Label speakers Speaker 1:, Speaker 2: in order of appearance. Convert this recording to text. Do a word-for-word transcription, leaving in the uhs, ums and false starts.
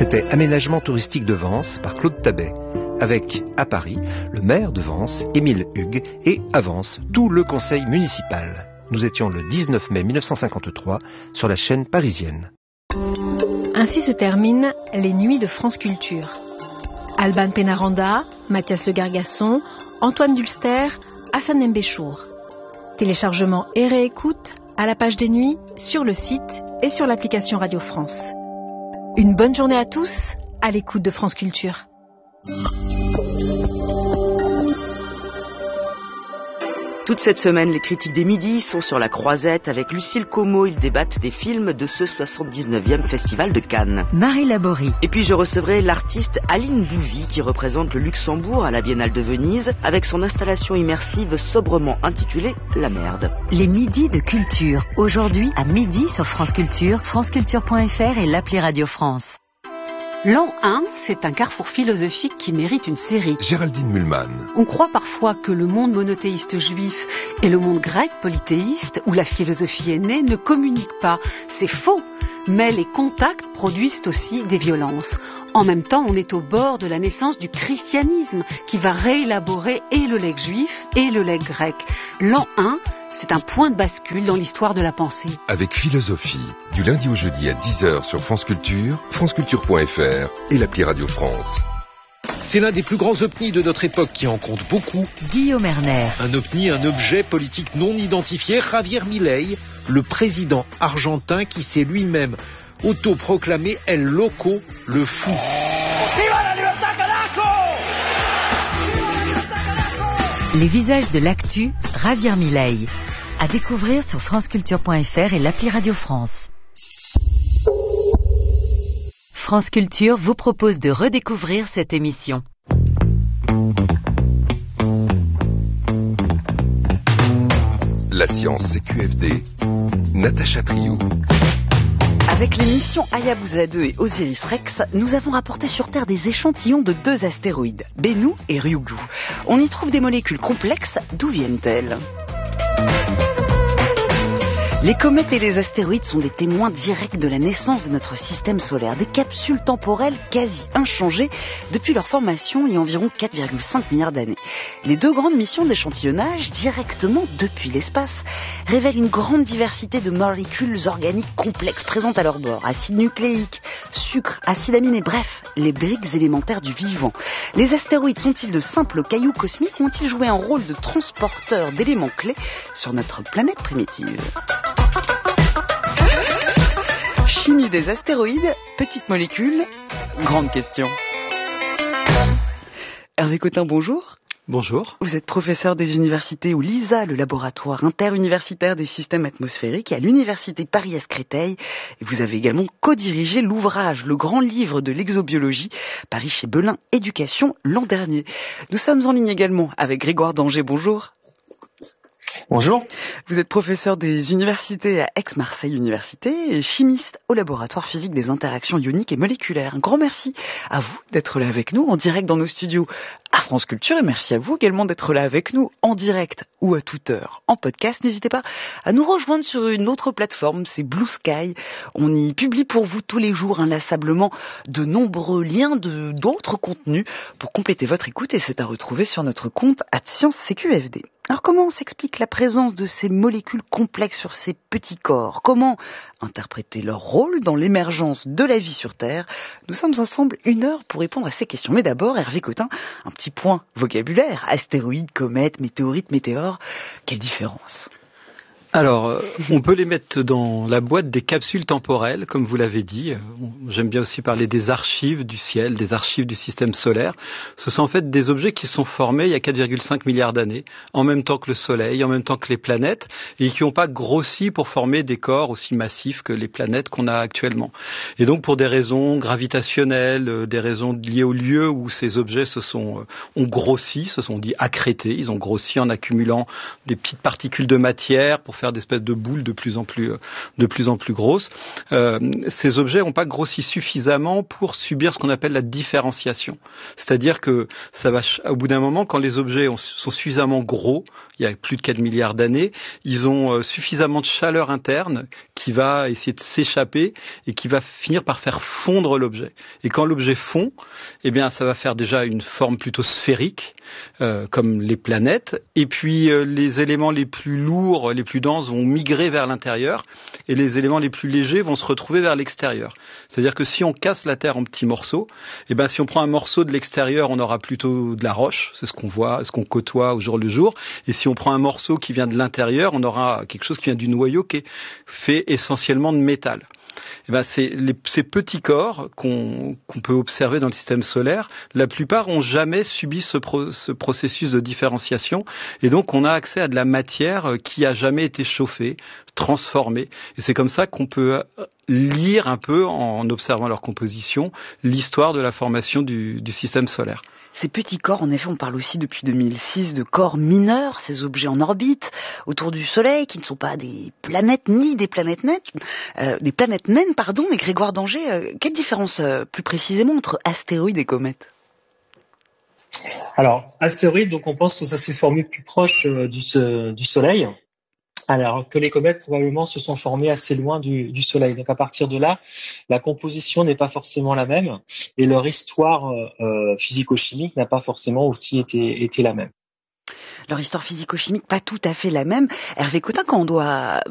Speaker 1: C'était Aménagement touristique de Vence par Claude Tabet, avec, à Paris, le maire de Vence, Émile Hugues, et à Vence, tout le conseil municipal. Nous étions le dix-neuf mai mille neuf cent cinquante-trois sur la chaîne parisienne.
Speaker 2: Ainsi se terminent les Nuits de France Culture. Alban Pénaranda, Mathias Le Gargasson, Antoine Dulster, Hassan Mbéchour. Téléchargement et réécoute à la page des Nuits, sur le site et sur l'application Radio France. Une bonne journée à tous, à l'écoute de France Culture.
Speaker 3: Toute cette semaine, les critiques des midis sont sur la croisette. Avec Lucille Como, ils débattent des films de ce soixante-dix-neuvième Festival de Cannes.
Speaker 4: Marie Laborie.
Speaker 3: Et puis je recevrai l'artiste Aline Bouvy qui représente le Luxembourg à la Biennale de Venise avec son installation immersive sobrement intitulée La Merde.
Speaker 4: Les midis de culture. Aujourd'hui à midi sur France Culture, franceculture point f r et l'appli Radio France.
Speaker 5: L'an un, c'est un carrefour philosophique qui mérite une série.
Speaker 6: Géraldine Mühlmann.
Speaker 5: On croit parfois que le monde monothéiste juif et le monde grec polythéiste, où la philosophie est née, ne communiquent pas. C'est faux. Mais les contacts produisent aussi des violences. En même temps, on est au bord de la naissance du christianisme, qui va réélaborer et le legs juif et le legs grec. L'an un, c'est un point de bascule dans l'histoire de la pensée.
Speaker 6: Avec Philosophie, du lundi au jeudi à dix heures sur France Culture, franceculture point f r et l'appli Radio France.
Speaker 7: C'est l'un des plus grands ovnis de notre époque qui en compte beaucoup.
Speaker 4: Guillaume Erner.
Speaker 7: Un ovni, un objet politique non identifié, Javier Milei, le président argentin qui s'est lui-même autoproclamé El Loco, le fou.
Speaker 4: Les visages de l'actu, Javier Milei. À découvrir sur franceculture point f r et l'appli Radio France. France Culture vous propose de redécouvrir cette émission.
Speaker 6: La science C Q F D, Natacha Triou.
Speaker 3: Avec les missions Hayabusa deux et Osiris Rex, nous avons rapporté sur Terre des échantillons de deux astéroïdes, Bennu et Ryugu. On y trouve des molécules complexes, d'où viennent-elles ? Les comètes et les astéroïdes sont des témoins directs de la naissance de notre système solaire, des capsules temporelles quasi inchangées depuis leur formation il y a environ quatre virgule cinq milliards d'années. Les deux grandes missions d'échantillonnage, directement depuis l'espace, révèlent une grande diversité de molécules organiques complexes présentes à leur bord. Acides nucléiques, sucres, acides aminés, bref, les briques élémentaires du vivant. Les astéroïdes sont-ils de simples cailloux cosmiques ou ont-ils joué un rôle de transporteur d'éléments clés sur notre planète primitive ? Chimie des astéroïdes, petites molécules, grande question. Hervé Cotin, bonjour.
Speaker 8: Bonjour.
Speaker 3: Vous êtes professeur des universités au LISA, le laboratoire interuniversitaire des systèmes atmosphériques, et à l'université Paris-Est-Créteil. Et vous avez également co-dirigé l'ouvrage Le Grand Livre de l'exobiologie, paru chez Belin Éducation l'an dernier. Nous sommes en ligne également avec Grégoire Danger, bonjour.
Speaker 8: Bonjour.
Speaker 3: Vous êtes professeur des universités à Aix-Marseille Université et chimiste au laboratoire physique des interactions ioniques et moléculaires. Un grand merci à vous d'être là avec nous en direct dans nos studios à France Culture et merci à vous également d'être là avec nous en direct ou à toute heure en podcast. N'hésitez pas à nous rejoindre sur une autre plateforme, c'est Blue Sky. On y publie pour vous tous les jours inlassablement de nombreux liens de d'autres contenus pour compléter votre écoute et c'est à retrouver sur notre compte arobase science C Q F D. Alors comment s'explique la présence de ces molécules complexes sur ces petits corps ? Comment interpréter leur rôle dans l'émergence de la vie sur Terre ? Nous sommes ensemble une heure pour répondre à ces questions. Mais d'abord, Hervé Cotin, un petit point vocabulaire. Astéroïdes, comètes, météorites, météores. Quelle différence ?
Speaker 8: Alors, on peut les mettre dans la boîte des capsules temporelles, comme vous l'avez dit. J'aime bien aussi parler des archives du ciel, des archives du système solaire. Ce sont en fait des objets qui sont formés il y a quatre virgule cinq milliards d'années, en même temps que le Soleil, en même temps que les planètes, et qui n'ont pas grossi pour former des corps aussi massifs que les planètes qu'on a actuellement. Et donc, pour des raisons gravitationnelles, des raisons liées au lieu où ces objets se sont, ont grossi, se sont dit accrétés, ils ont grossi en accumulant des petites particules de matière pour faire faire des espèces de boules de plus en plus, de plus en plus grosses. Euh, ces objets n'ont pas grossi suffisamment pour subir ce qu'on appelle la différenciation. C'est-à-dire que ça va, au bout d'un moment, quand les objets ont, sont suffisamment gros, il y a plus de quatre milliards d'années, ils ont suffisamment de chaleur interne qui va essayer de s'échapper et qui va finir par faire fondre l'objet. Et quand l'objet fond, eh bien, ça va faire déjà une forme plutôt sphérique, euh, comme les planètes. Et puis, euh, les éléments les plus lourds, les plus denses vont migrer vers l'intérieur et les éléments les plus légers vont se retrouver vers l'extérieur. C'est-à-dire que si on casse la Terre en petits morceaux, eh ben, si on prend un morceau de l'extérieur, on aura plutôt de la roche. C'est ce qu'on voit, ce qu'on côtoie au jour le jour. Et si on prend un morceau qui vient de l'intérieur, on aura quelque chose qui vient du noyau qui est fait essentiellement de métal. Eh ben, c'est les, ces petits corps qu'on, qu'on peut observer dans le système solaire, la plupart ont jamais subi ce, pro, ce processus de différenciation, et donc on a accès à de la matière qui a jamais été chauffée, transformée, et c'est comme ça qu'on peut lire un peu, en observant leur composition, l'histoire de la formation du, du système solaire.
Speaker 3: Ces petits corps, en effet, on parle aussi depuis deux mille six de corps mineurs, ces objets en orbite autour du Soleil, qui ne sont pas des planètes ni des planètes nettes, euh, des planètes naines, pardon. Mais Grégoire Danger, euh, quelle différence euh, plus précisément entre astéroïdes et comètes ?
Speaker 9: Alors, astéroïdes, donc on pense que ça s'est formé plus proche euh, du, du Soleil. Alors que les comètes probablement se sont formées assez loin du, du Soleil. Donc à partir de là, la composition n'est pas forcément la même et leur histoire euh, physico-chimique n'a pas forcément aussi été, été la même.
Speaker 3: Leur histoire physico-chimique pas tout à fait la même. Hervé Cotin, quand on doit